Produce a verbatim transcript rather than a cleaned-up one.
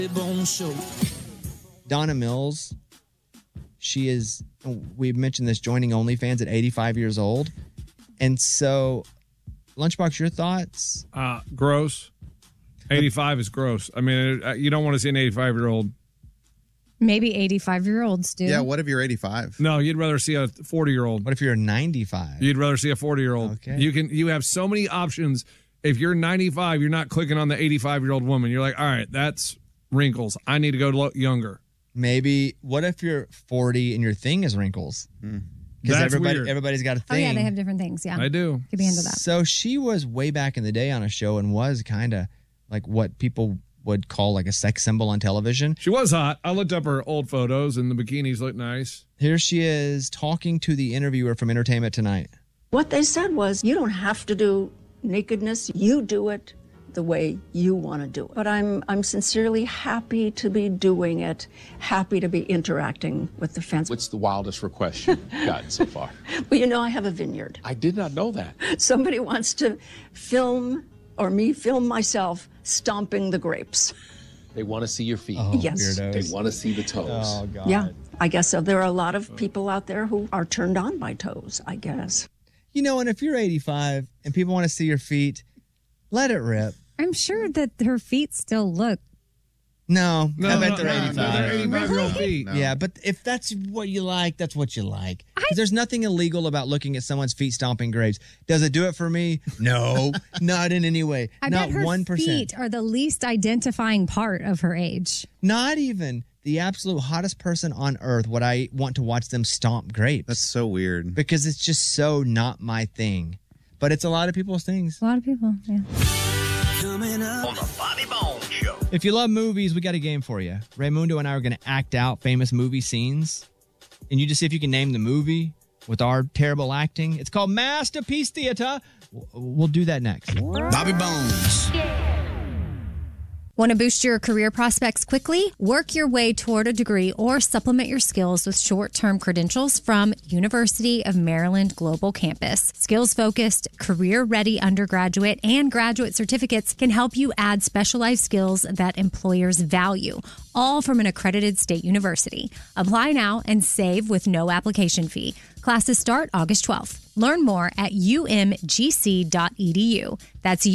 Donna Mills, she is, we mentioned this, joining OnlyFans at eighty-five years old. And so, Lunchbox, your thoughts? Uh, gross. eighty-five is gross. I mean, you don't want to see an eighty-five-year-old. Maybe eighty-five-year-olds do. Yeah, what if you're eighty-five? No, you'd rather see a forty-year-old. What if you're ninety-five? You'd rather see a forty-year-old. Okay. You can. You have so many options. If you're ninety-five, you're not clicking on the eighty-five-year-old woman. You're like, all right, that's wrinkles. I need to go lo- younger. Maybe, what if you're forty and your thing is wrinkles? Because That's everybody, weird. everybody's got a Oh, thing. yeah, they have different things. Yeah. I do. Could be into that. So she was way back in the day on a show and was kind of like what people would call like a sex symbol on television. She was hot. I looked up her old photos, and the bikinis look nice. Here she is talking to the interviewer from Entertainment Tonight. What they said was, you don't have to do nakedness. You do it the way you want to do it. But I'm I'm sincerely happy to be doing it, happy to be interacting with the fans. What's the wildest request you've gotten so far? Well, you know, I have a vineyard. I did not know that. Somebody wants to film, or me film myself, stomping the grapes. They want to see your feet. Oh, Yes. weirdos. They want to see the toes. Oh, God. Yeah, I guess so. There are a lot of people out there who are turned on by toes, I guess. You know, and if you're eighty-five and people want to see your feet, let it rip. I'm sure that her feet still look. No, No, I bet no, they're no, eighty-five. no, they're eighty-five-year-old feet. No. Yeah, but if that's what you like, that's what you like. 'Cause there's nothing illegal about looking at someone's feet stomping grapes. Does it do it for me? No, not in any way. I not bet her one percent. feet are the least identifying part of her age. Not even the absolute hottest person on earth would I want to watch them stomp grapes. That's so weird. Because it's just so not my thing. But it's a lot of people's things. A lot of people, yeah. Coming up on the Bobby Bones Show. If you love movies, we got a game for you. Raymundo and I are going to act out famous movie scenes. And you just see if you can name the movie with our terrible acting. It's called Masterpiece Theater. We'll do that next. Bobby Bones. Want to boost your career prospects quickly? Work your way toward a degree or supplement your skills with short-term credentials from University of Maryland Global Campus. Skills-focused, career-ready undergraduate and graduate certificates can help you add specialized skills that employers value, all from an accredited state university. Apply now and save with no application fee. Classes start August twelfth. Learn more at u m g c dot e d u. That's